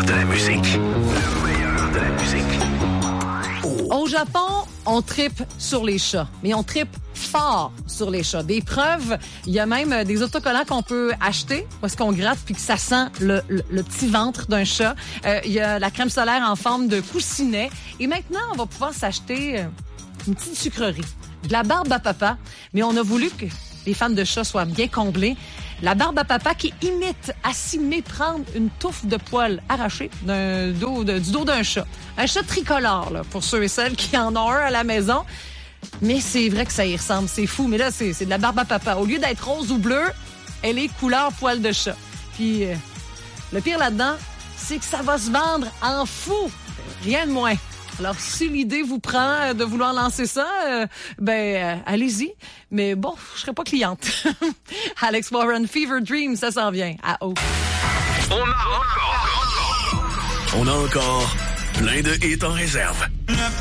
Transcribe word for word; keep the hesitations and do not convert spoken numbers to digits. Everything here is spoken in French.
de la musique. Le meilleur de la musique. Au Japon, on trippe sur les chats, mais on trippe fort sur les chats. Des preuves, il y a même des autocollants qu'on peut acheter parce qu'on gratte puis que ça sent le, le, le petit ventre d'un chat. Euh, il y a la crème solaire en forme de coussinet. Et maintenant, on va pouvoir s'acheter une petite sucrerie, de la barbe à papa. Mais on a voulu que les fans de chats soient bien comblés. La barbe à papa qui imite à s'y méprendre une touffe de poils arrachés d'un dos, de, du dos d'un chat. Un chat tricolore, là, pour ceux et celles qui en ont un à la maison. Mais c'est vrai que ça y ressemble, c'est fou. Mais là, c'est, c'est de la barbe à papa. Au lieu d'être rose ou bleu, elle est couleur poil de chat. Puis euh, le pire là-dedans, c'est que ça va se vendre en fou. Rien de moins. Alors, si l'idée vous prend de vouloir lancer ça, euh, ben, euh, allez-y. Mais bon, je serai pas cliente. Alex Warren, Fever Dream, ça s'en vient. À haut. On a encore, on a encore plein de hits en réserve.